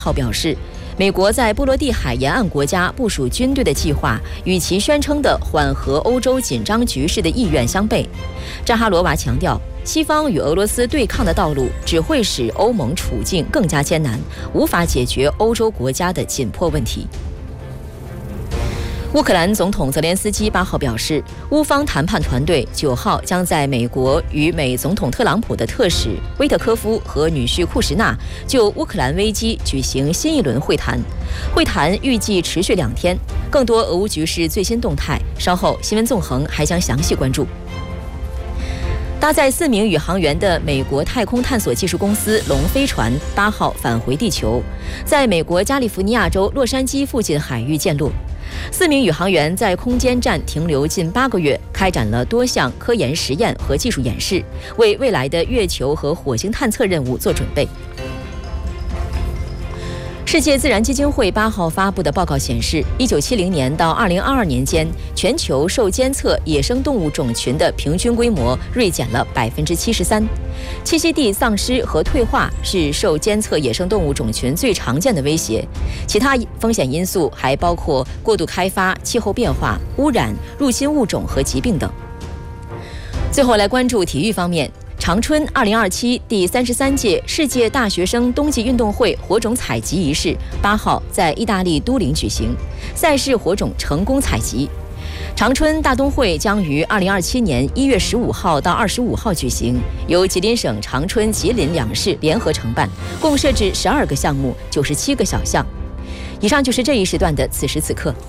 号表示，美国在波罗的海沿岸国家部署军队的计划与其宣称的缓和欧洲紧张局势的意愿相悖。扎哈罗娃强调，西方与俄罗斯对抗的道路只会使欧盟处境更加艰难，无法解决欧洲国家的紧迫问题。乌克兰总统泽连斯基8号表示，乌方谈判团队9号将在美国与美总统特朗普的特使威特科夫和女婿库什纳就乌克兰危机举行新一轮会谈。会谈预计持续2天。更多俄乌局势最新动态，稍后新闻纵横还将详细关注。搭载4名宇航员的美国太空探索技术公司龙飞船8号返回地球，在美国加利福尼亚州洛杉矶附近海域降落。4名宇航员在空间站停留近8个月，开展了多项科研实验和技术演示，为未来的月球和火星探测任务做准备。世界自然基金会8号发布的报告显示，1970年到2022年间，全球受监测野生动物种群的平均规模锐减了73%。栖息地丧失和退化是受监测野生动物种群最常见的威胁，其他风险因素还包括过度开发、气候变化、污染、入侵物种和疾病等。最后来关注体育方面。长春2027第33届世界大学生冬季运动会火种采集仪式8号在意大利都灵举行，赛事火种成功采集。长春大冬会将于2027年1月15号到25号举行，由吉林省长春、吉林2市联合承办，共设置12个项目，97个小项。以上就是这一时段的此时此刻。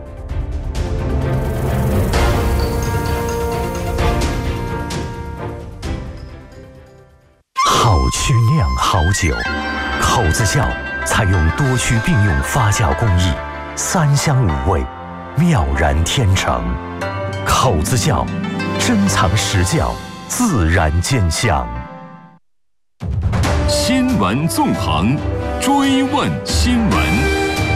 好曲酿好酒，口子窖采用多区并用发酵工艺，3香5味，妙然天成。口子窖珍藏实窖，自然见香。 新闻纵横，追问新闻。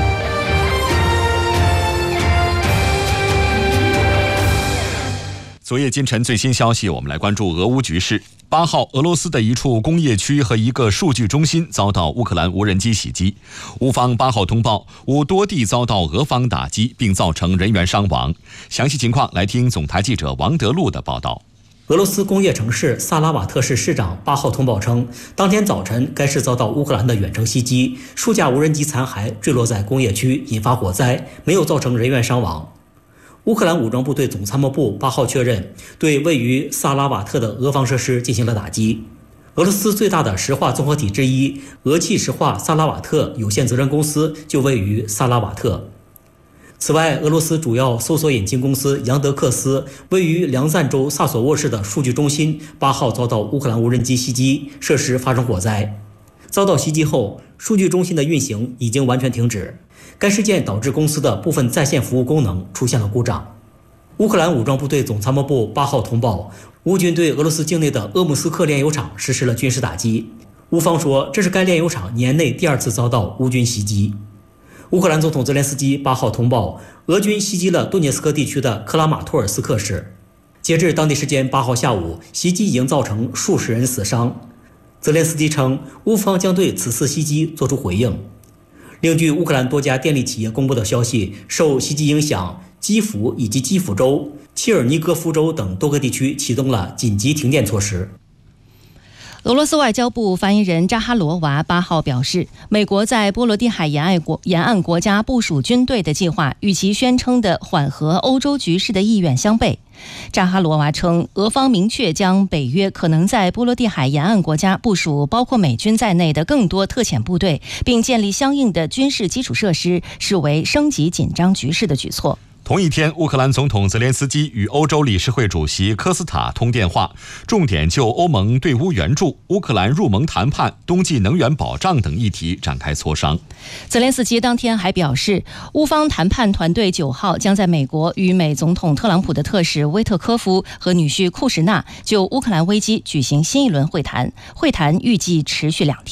昨夜今晨最新消息，我们来关注俄乌局势。8号，俄罗斯的一处工业区和一个数据中心遭到乌克兰无人机袭击。乌方8号通报，乌多地遭到俄方打击，并造成人员伤亡。详细情况来听总台记者王德禄的报道。 俄罗斯工业城市萨拉瓦特市市长8号通报称，当天早晨该市遭到乌克兰的远程袭击，数架无人机残骸坠落在工业区，引发火灾，没有造成人员伤亡。乌克兰武装部队总参谋部8号确认，对位于萨拉瓦特的俄方设施进行了打击。俄罗斯最大的石化综合体之一俄气石化萨拉瓦特有限责任公司就位于萨拉瓦特。此外，俄罗斯主要搜索引擎公司杨德克斯位于梁赞州萨索沃市的数据中心8号遭到乌克兰无人机袭击，设施发生火灾。遭到袭击后，数据中心的运行已经完全停止。该事件导致公司的部分在线服务功能出现了故障。乌克兰武装部队总参谋部8号通报，乌军对俄罗斯境内的鄂木斯克炼油厂实施了军事打击。乌方说，这是该炼油厂年内第2次遭到乌军袭击。乌克兰总统泽连斯基8号通报，俄军袭击了顿涅斯克地区的克拉马托尔斯克市。截至当地时间8号下午，袭击已经造成数十人死伤。泽连斯基称，乌方将对此次袭击作出回应。另据乌克兰多家电力企业公布的消息，受袭击影响，基辅以及基辅州、切尔尼戈夫州等多个地区启动了紧急停电措施。 俄罗斯外交部发言人扎哈罗娃8号表示，美国在波罗的海沿岸国家部署军队的计划与其宣称的缓和欧洲局势的意愿相悖。扎哈罗娃称，俄方明确将北约可能在波罗的海沿岸国家部署包括美军在内的更多特遣部队，并建立相应的军事基础设施，视为升级紧张局势的举措。 同一天，乌克兰总统泽连斯基与欧洲理事会主席科斯塔通电话，重点就欧盟对乌援助、乌克兰入盟谈判、冬季能源保障等议题展开磋商。 泽连斯基当天还表示，乌方谈判团队9号将在美国与美总统特朗普的特使威特科夫和女婿库什纳就乌克兰危机举行新一轮会谈，会谈预计持续2天。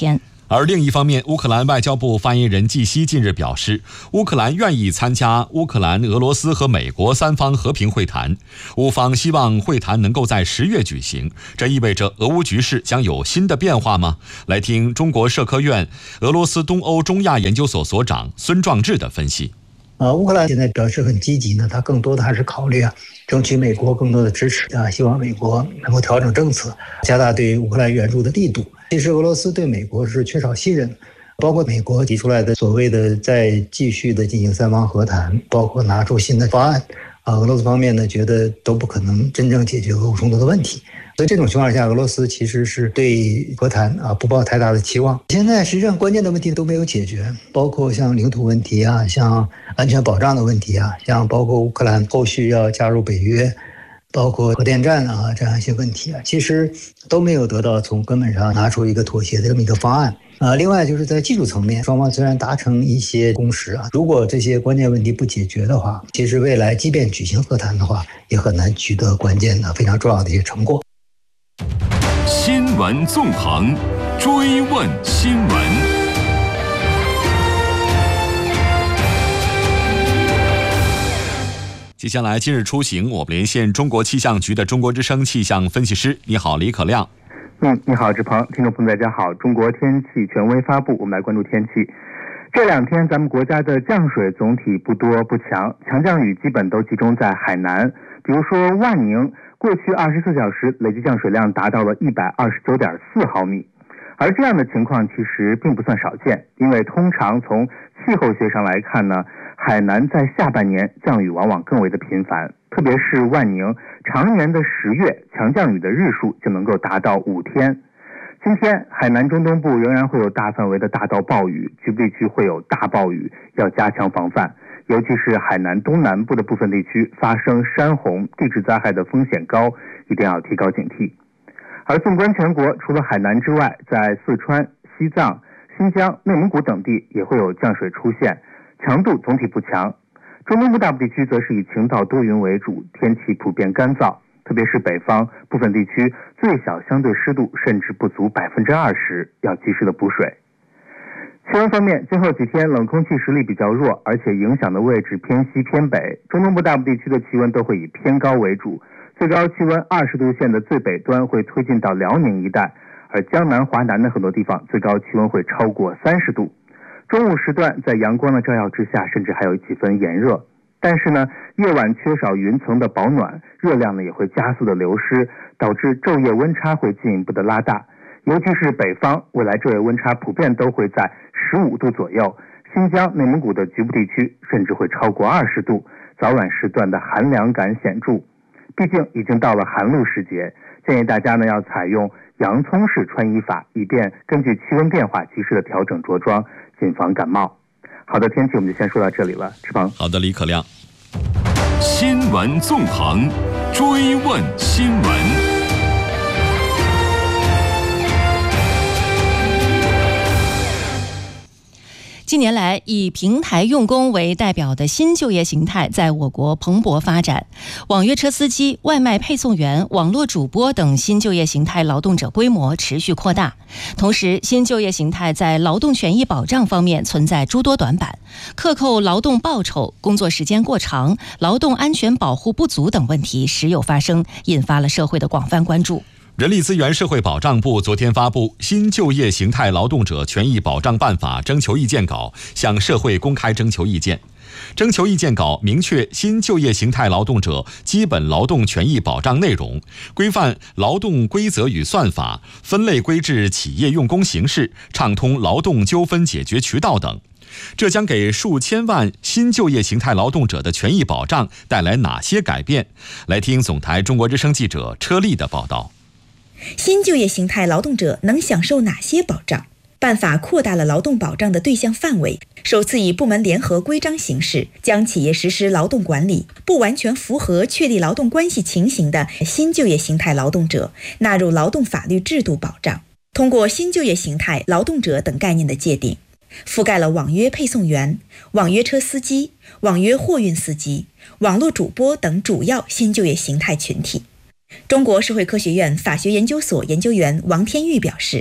而另一方面，乌克兰外交部发言人季希近日表示，乌克兰愿意参加乌克兰、俄罗斯和美国三方和平会谈，乌方希望会谈能够在10月举行。这意味着俄乌局势将有新的变化吗？来听中国社科院俄罗斯东欧中亚研究所所长孙壮志的分析。 乌克兰现在表示很积极呢，他更多的还是考虑争取美国更多的支持希望美国能够调整政策，加大对乌克兰援助的力度。其实俄罗斯对美国是缺少信任，包括美国提出来的所谓的再继续的进行三方和谈，包括拿出新的方案，俄罗斯方面呢觉得都不可能真正解决俄乌冲突的问题。所以这种情况下，俄罗斯其实是对和谈不抱太大的期望。现在实际上关键的问题都没有解决，包括像领土问题像安全保障的问题像包括乌克兰后续要加入北约，包括核电站这样一些问题其实都没有得到从根本上拿出一个妥协的这么一个方案。另外就是在技术层面，双方虽然达成一些共识如果这些关键问题不解决的话，其实未来即便举行和谈的话，也很难取得关键的非常重要的一些成果。 新闻纵横，追问新闻。 接下来今日出行，我们连线中国气象局的中国之声气象分析师。你好，李可亮。 你好，志鹏，听众朋友大家好。中国天气权威发布，我们来关注天气。这2天咱们国家的降水总体不多不强，强降雨基本都集中在海南，比如说万宁，过去24小时累计降水量达到了129.4毫米。而这样的情况其实并不算少见，因为通常从气候学上来看呢，海南在下半年降雨往往更为的频繁，特别是万宁，常年的10月强降雨的日数就能够达到5天。今天海南中东部仍然会有大范围的大到暴雨，局部地区会有大暴雨，要加强防范。尤其是海南东南部的部分地区发生山洪、地质灾害的风险高，一定要提高警惕。而纵观全国，除了海南之外，在四川、西藏、新疆、内蒙古等地也会有降水出现，强度总体不强。中东部大部地区则是以晴到多云为主，天气普遍干燥，特别是北方部分地区最小相对湿度甚至不足20%，要及时的补水。气温方面，今后几天冷空气实力比较弱，而且影响的位置偏西偏北，中东部大部地区的气温都会以偏高为主，最高气温20度线的最北端会推进到辽宁一带，而江南、华南的很多地方最高气温会超过30度。中午时段在阳光的照耀之下，甚至还有几分炎热，但是呢，夜晚缺少云层的保暖，热量呢也会加速的流失，导致昼夜温差会进一步的拉大。尤其是北方，未来昼夜温差普遍都会在15度左右，新疆、内蒙古的局部地区甚至会超过20度，早晚时段的寒凉感显著。毕竟已经到了寒露时节，建议大家呢要采用洋葱式穿衣法，以便根据气温变化及时的调整着装，谨防感冒。好的，天气我们就先说到这里了，志鹏。 好的，李可亮。 新闻纵横，追问新闻。 近年来，以平台用工为代表的新就业形态在我国蓬勃发展。网约车司机、外卖配送员、网络主播等新就业形态劳动者规模持续扩大。同时，新就业形态在劳动权益保障方面存在诸多短板，克扣劳动报酬、工作时间过长、劳动安全保护不足等问题时有发生，引发了社会的广泛关注。 人力资源社会保障部昨天发布《新就业形态劳动者权益保障办法》征求意见稿，向社会公开征求意见。征求意见稿明确新就业形态劳动者基本劳动权益保障内容，规范劳动规则与算法，分类规制企业用工形式，畅通劳动纠纷解决渠道等。这将给数千万新就业形态劳动者的权益保障带来哪些改变？来听总台中国之声记者车丽的报道。 新就业形态劳动者能享受哪些保障？办法扩大了劳动保障的对象范围，首次以部门联合规章形式，将企业实施劳动管理不完全符合确立劳动关系情形的新就业形态劳动者纳入劳动法律制度保障。通过新就业形态劳动者等概念的界定，覆盖了网约配送员、网约车司机、网约货运司机、网络主播等主要新就业形态群体。中国社会科学院法学研究所研究员王天玉表示，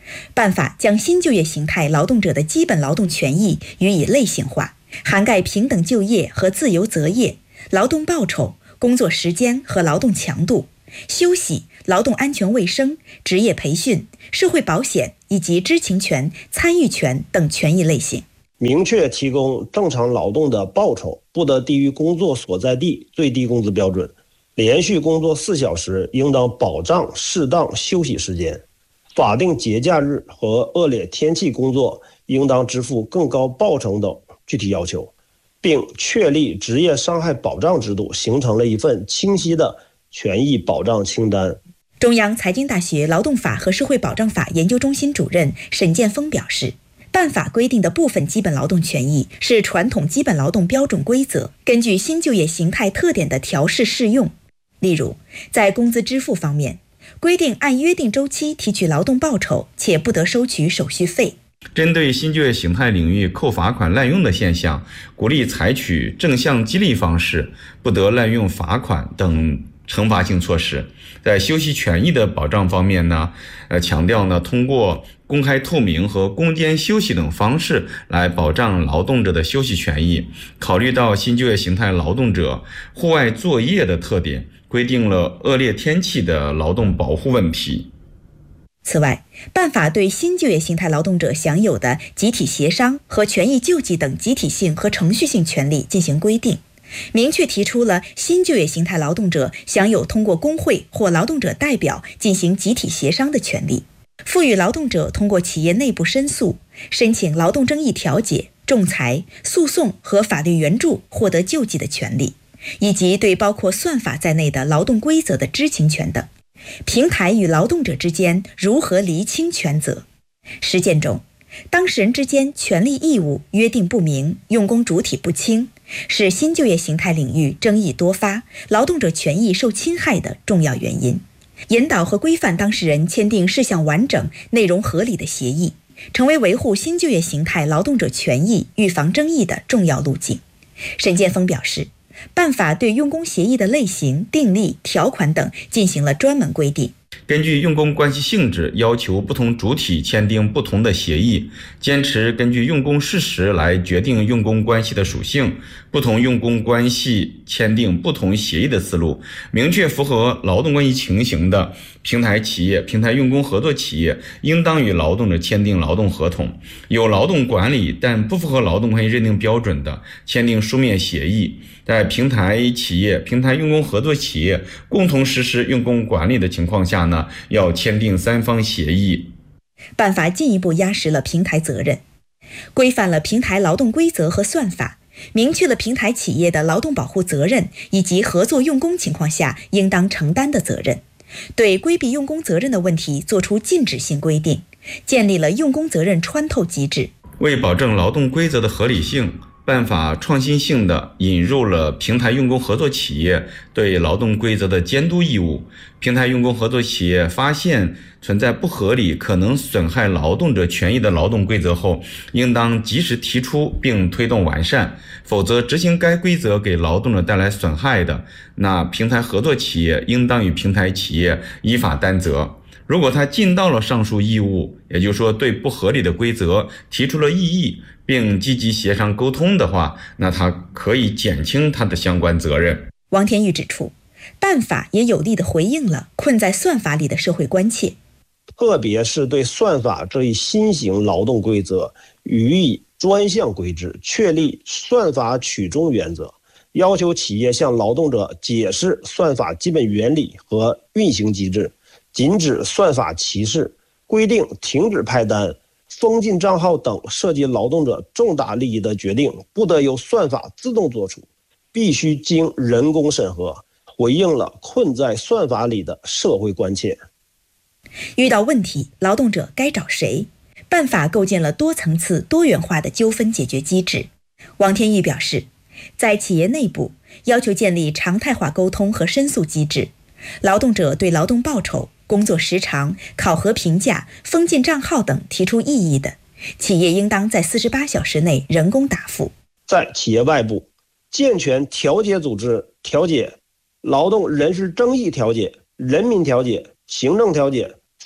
办法将新就业形态劳动者的基本劳动权益予以类型化，涵盖平等就业和自由择业、劳动报酬、工作时间和劳动强度、休息、劳动安全卫生、职业培训、社会保险以及知情权、参与权等权益类型。 明确提供正常劳动的报酬不得低于工作所在地最低工资标准，连续工作4小时应当保障适当休息时间，法定节假日和恶劣天气工作应当支付更高报酬等具体要求，并确立职业伤害保障制度，形成了一份清晰的权益保障清单。 中央财经大学劳动法和社会保障法研究中心主任沈建峰表示，办法规定的部分基本劳动权益是传统基本劳动标准规则根据新就业形态特点的调试适用。例如，在工资支付方面，规定按约定周期提取劳动报酬，且不得收取手续费。 针对新就业形态领域扣罚款滥用的现象，鼓励采取正向激励方式，不得滥用罚款等惩罚性措施。在休息权益的保障方面呢，强调呢，通过公开透明和攻坚休息等方式来保障劳动者的休息权益。考虑到新就业形态劳动者户外作业的特点，规定了恶劣天气的劳动保护问题。 此外，办法对新就业形态劳动者享有的集体协商和权益救济等集体性和程序性权利进行规定，明确提出了新就业形态劳动者享有通过工会或劳动者代表进行集体协商的权利，赋予劳动者通过企业内部申诉、申请劳动争议调解、仲裁、诉讼和法律援助获得救济的权利，以及对包括算法在内的劳动规则的知情权等。平台与劳动者之间如何厘清权责？实践中，当事人之间权利义务约定不明，用工主体不清，是新就业形态领域争议多发、劳动者权益受侵害的重要原因。引导和规范当事人签订事项完整、内容合理的协议，成为维护新就业形态劳动者权益、预防争议的重要路径。沈建峰表示，办法对用工协议的类型、订立、条款等进行了专门规定。 根据用工关系性质，要求不同主体签订不同的协议，坚持根据用工事实来决定用工关系的属性，不同用工关系签订不同协议的思路，明确符合劳动关系情形的平台企业、平台用工合作企业应当与劳动者签订劳动合同，有劳动管理但不符合劳动关系认定标准的，签订书面协议。在平台企业、平台用工合作企业共同实施用工管理的情况下呢，要签订3方协议。 办法进一步压实了平台责任，规范了平台劳动规则和算法，明确了平台企业的劳动保护责任以及合作用工情况下应当承担的责任，对规避用工责任的问题作出禁止性规定，建立了用工责任穿透机制。 为保证劳动规则的合理性，办法创新性地引入了平台用工合作企业对劳动规则的监督义务。平台用工合作企业发现存在不合理、可能损害劳动者权益的劳动规则后，应当及时提出并推动完善，否则执行该规则给劳动者带来损害的，那平台合作企业应当与平台企业依法担责。如果他尽到了上述义务，也就是说对不合理的规则提出了异议，并积极协商沟通的话，那他可以减轻他的相关责任。 王天玉指出，办法也有力地回应了困在算法里的社会关切， 特别是对算法这一新型劳动规则予以专项规制，确立算法取中原则，要求企业向劳动者解释算法基本原理和运行机制，禁止算法歧视，规定停止派单、封禁账号等涉及劳动者重大利益的决定不得由算法自动作出，必须经人工审核，回应了困在算法里的社会关切。 遇到问题，劳动者该找谁？办法构建了多层次、多元化的纠纷解决机制。王天玉表示，在企业内部要求建立常态化沟通和申诉机制，劳动者对劳动报酬、工作时长、考核评价、封禁账号等提出异议的，企业应当在48小时内人工答复。 在企业外部，健全调解组织调解、劳动人事争议调解、人民调解、行政调解、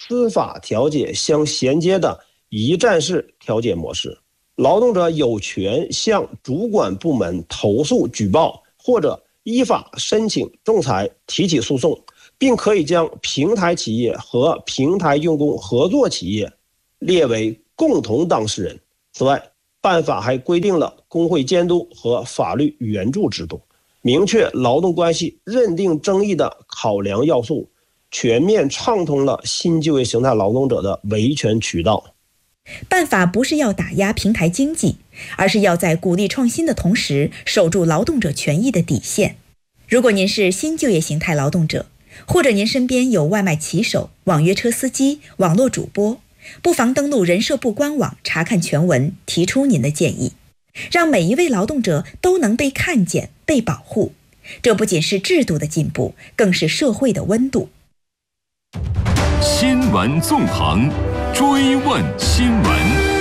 司法调解相衔接的一站式调解模式。劳动者有权向主管部门投诉举报，或者依法申请仲裁提起诉讼，并可以将平台企业和平台用工合作企业列为共同当事人。此外，办法还规定了工会监督和法律援助制度，明确劳动关系认定争议的考量要素，全面畅通了新就业形态劳动者的维权渠道。 办法不是要打压平台经济，而是要在鼓励创新的同时，守住劳动者权益的底线。如果您是新就业形态劳动者，或者您身边有外卖骑手、网约车司机、网络主播，不妨登录人社部官网查看全文，提出您的建议，让每一位劳动者都能被看见、被保护。这不仅是制度的进步，更是社会的温度。 新闻纵横，追问新闻。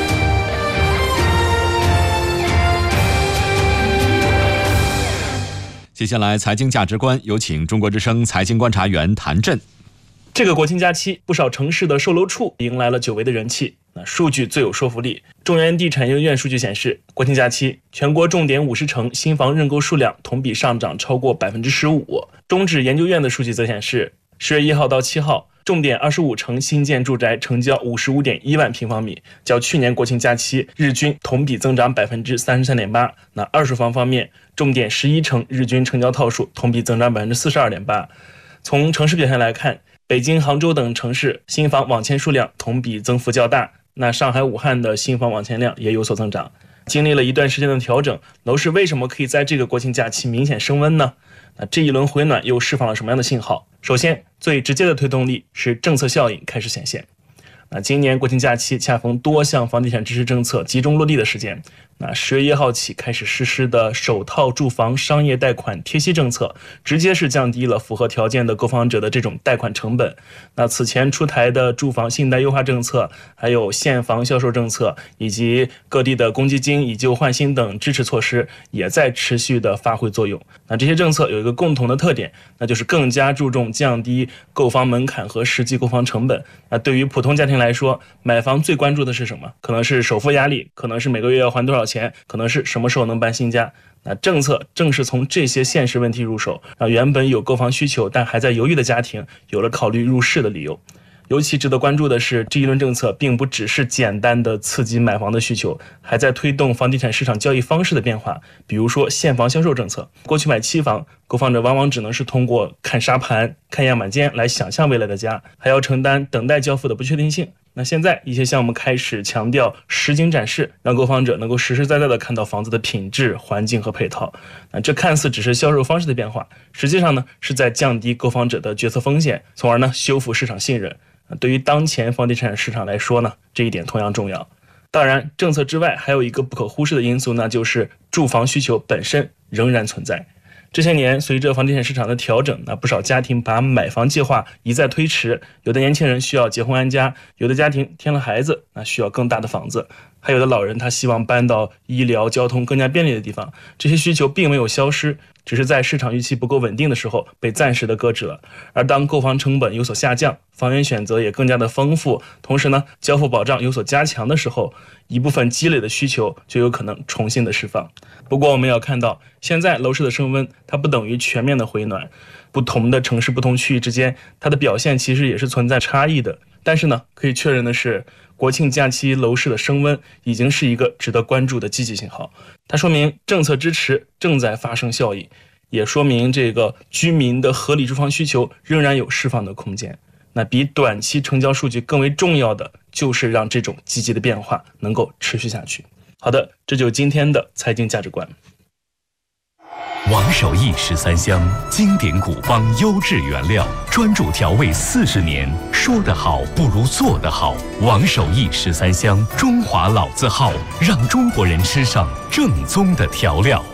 接下来财经价值观，有请中国之声财经观察员谭震。 这个国庆假期，不少城市的售楼处迎来了久违的人气。数据最有说服力。中原地产研究院数据显示，国庆假期全国重点50城新房认购数量同比上涨超过 15%。中指研究院的数据则显示，10月1号到7号，重点25城新建住宅成交 55.1 万平方米，较去年国庆假期日均同比增长 33.8%。那二手房方面，重点11城日均成交套数同比增长 42.8%。从城市表现来看，北京、杭州等城市新房网签数量同比增幅较大，那上海、武汉的新房网签量也有所增长。经历了一段时间的调整，楼市为什么可以在这个国庆假期明显升温呢？那这一轮回暖又释放了什么样的信号？首先，最直接的推动力是政策效应开始显现。那今年国庆假期恰逢多项房地产支持政策集中落地的时间。那10月1号起开始实施的首套住房商业贷款贴息政策，直接是降低了符合条件的购房者的这种贷款成本。那此前出台的住房信贷优化政策，还有现房销售政策，以及各地的公积金以旧换新等支持措施，也在持续的发挥作用。那这些政策有一个共同的特点，那就是更加注重降低购房门槛和实际购房成本。那对于普通家庭来说，买房最关注的是什么？可能是首付压力，可能是每个月要还多少钱，可能是什么时候能搬新家。那政策正是从这些现实问题入手，让原本有购房需求但还在犹豫的家庭有了考虑入市的理由。尤其值得关注的是，这一轮政策并不只是简单的刺激买房的需求，还在推动房地产市场交易方式的变化。比如说现房销售政策，过去买期房，购房者往往只能是通过看沙盘、看样板间来想象未来的家，还要承担等待交付的不确定性。那现在一些项目开始强调实景展示，让购房者能够实实在在的看到房子的品质、环境和配套。那这看似只是销售方式的变化，实际上呢是在降低购房者的决策风险，从而呢修复市场信任。对于当前房地产市场来说呢，这一点同样重要。当然，政策之外还有一个不可忽视的因素，那就是住房需求本身仍然存在。这些年，随着房地产市场的调整，那不少家庭把买房计划一再推迟，有的年轻人需要结婚安家，有的家庭添了孩子，那需要更大的房子，还有的老人他希望搬到医疗、交通更加便利的地方。这些需求并没有消失，只是在市场预期不够稳定的时候被暂时的搁置了。而当购房成本有所下降，房源选择也更加的丰富，同时呢，交付保障有所加强的时候，一部分积累的需求就有可能重新的释放。不过我们要看到，现在楼市的升温它不等于全面的回暖，不同的城市、不同区域之间，它的表现其实也是存在差异的。但是呢，可以确认的是，国庆假期楼市的升温已经是一个值得关注的积极信号。它说明政策支持正在发生效益，也说明这个居民的合理住房需求仍然有释放的空间。那比短期成交数据更为重要的，就是让这种积极的变化能够持续下去。好的，这就是今天的财经价值观。 王守义13香，经典古方，优质原料，专注调味40年。说得好不如做得好。王守义13香，中华老字号，让中国人吃上正宗的调料。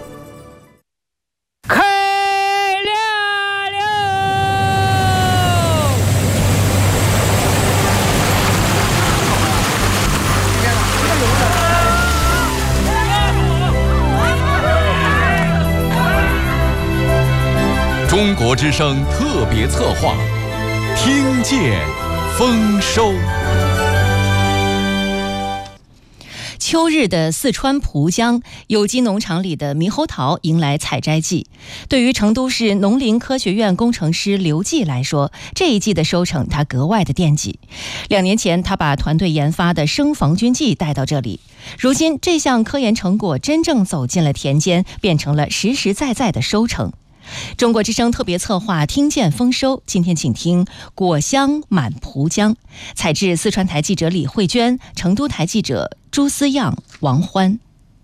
中国之声特别策划，听见丰收。 秋日的四川蒲江有机农场里的猕猴桃迎来采摘季，对于成都市农林科学院工程师刘继来说，这一季的收成他格外的惦记。2年前，他把团队研发的生防菌剂带到这里，如今这项科研成果真正走进了田间，变成了实实在在的收成。中国之声特别策划听见丰收，今天请听果香满蒲江，采制四川台记者李慧娟，成都台记者朱思样、王欢。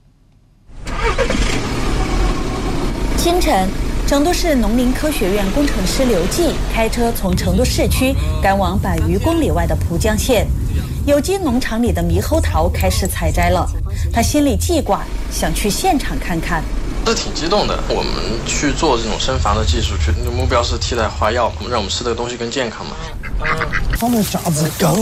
清晨，成都市农林科学院工程师刘继开车从成都市区赶往100余公里外的蒲江县，有机农场里的猕猴桃开始采摘了，他心里记挂，想去现场看看。 是挺激动的，我们去做这种生防的技术，目标是替代花药，让我们吃的东西更健康嘛。 它们价值高。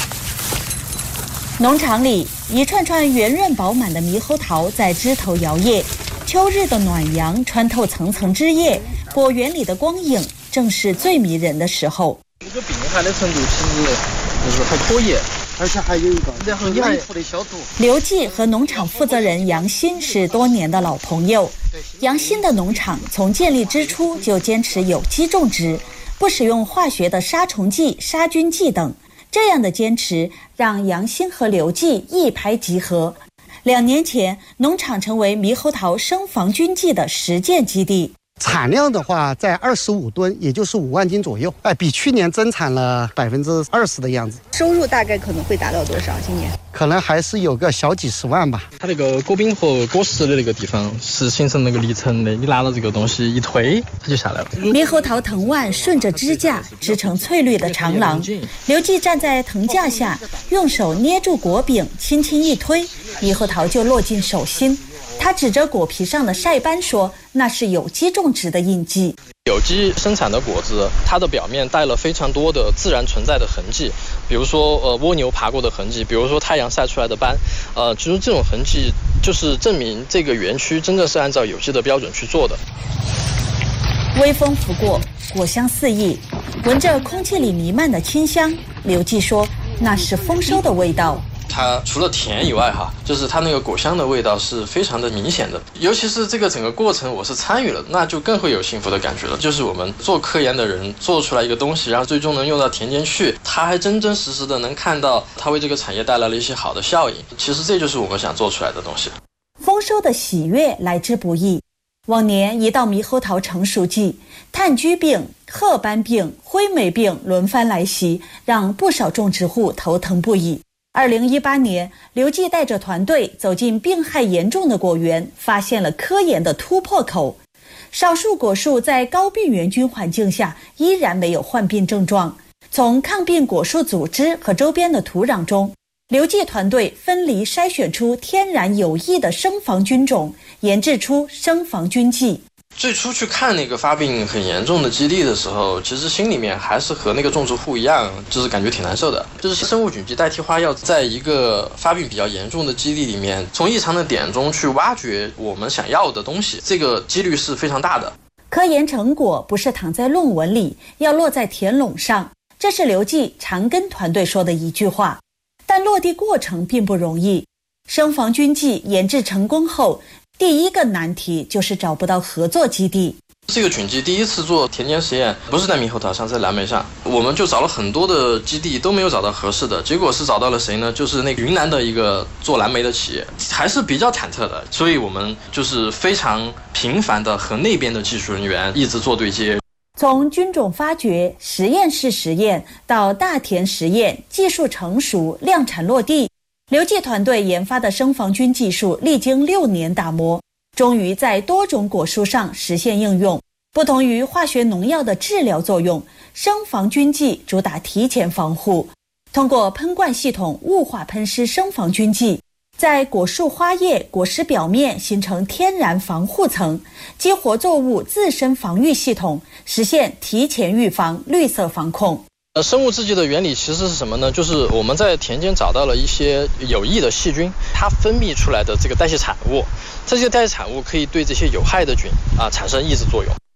农场里一串串圆润饱满的猕猴桃在枝头摇曳，秋日的暖阳穿透层层枝叶，果园里的光影正是最迷人的时候。 这个病害的程度其实就是还可以，而且还有一个很严酷的消毒。 刘继和农场负责人杨鑫是多年的老朋友。杨鑫的农场从建立之初就坚持有机种植，不使用化学的杀虫剂、杀菌剂等。这样的坚持让杨鑫和刘继一拍即合。2年前，农场成为猕猴桃生防菌剂的实践基地。 产量的话，在25吨，也就是5万斤左右，比去年增产了20%的样子。 收入大概可能会达到多少？今年可能还是有个小几十万吧。 它那个果柄和果实的那个地方是形成那个离层的，你拿到这个东西一推，它就下来了。 猕猴桃藤蔓顺着支架织成翠绿的长廊，刘继站在藤架下，用手捏住果柄，轻轻一推，猕猴桃就落进手心。他指着果皮上的晒斑说，那是有机种植的印记。 有机生产的果子，它的表面带了非常多的自然存在的痕迹，比如说蜗牛爬过的痕迹，比如说太阳晒出来的斑，就是这种痕迹就是证明这个园区真正是按照有机的标准去做的。 微风拂过，果香四溢，闻着空气里弥漫的清香，刘继说那是丰收的味道。 它除了甜以外就是它那个果香的味道是非常的明显的，尤其是这个整个过程我是参与了，那就更会有幸福的感觉了。就是我们做科研的人做出来一个东西，然后最终能用到田间去，他还真真实实的能看到他为这个产业带来了一些好的效应。其实这就是我们想做出来的东西。 丰收的喜悦来之不易。往年一到猕猴桃成熟季，炭疽病、褐斑病、灰霉病轮番来袭，让不少种植户头疼不已。2018年，刘继带着团队走进病害严重的果园，发现了科研的突破口。少数果树在高病原菌环境下依然没有患病症状。从抗病果树组织和周边的土壤中，刘继团队分离筛选出天然有益的生防菌种，研制出生防菌剂。 最初去看那个发病很严重的基地的时候，其实心里面还是和那个种植户一样，就是感觉挺难受的。就是生物菌剂代替花药，在一个发病比较严重的基地里面，从异常的点中去挖掘我们想要的东西，这个几率是非常大的。 科研成果不是躺在论文里，要落在田垄上，这是刘继常跟团队说的一句话。但落地过程并不容易。生防菌剂研制成功后，第一个难题就是找不到合作基地。 这个菌剂第一次做田间实验，不是在猕猴桃上，在蓝莓上，我们就找了很多的基地，都没有找到合适的。结果是找到了谁呢？就是那个云南的一个做蓝莓的企业，还是比较忐忑的。所以我们就是非常频繁的和那边的技术人员一直做对接。 从菌种发掘、实验室实验到大田实验，技术成熟、量产落地，刘继团队研发的生防菌技术历经6年打磨，终于在多种果树上实现应用。不同于化学农药的治疗作用，生防菌剂主打提前防护。通过喷灌系统雾化喷施生防菌剂，在果树花叶、果实表面形成天然防护层，激活作物自身防御系统，实现提前预防、绿色防控。 生物制剂的原理其实是什么呢？就是我们在田间找到了一些有益的细菌，它分泌出来的这个代谢产物，这些代谢产物可以对这些有害的菌产生抑制作用。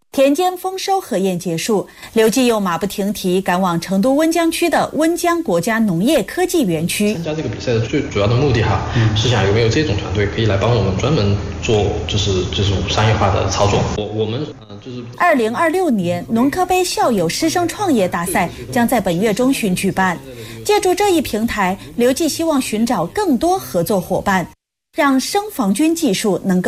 田间丰收核验结束，刘季又马不停蹄赶往成都温江区的温江国家农业科技园区。 参加这个比赛的最主要的目的是想有没有这种团队可以来帮我们专门做就是商业化的操作。我们 2026年农科杯校友师生创业大赛将在本月中旬举办。借助这一平台，刘季希望寻找更多合作伙伴，让生防军技术能够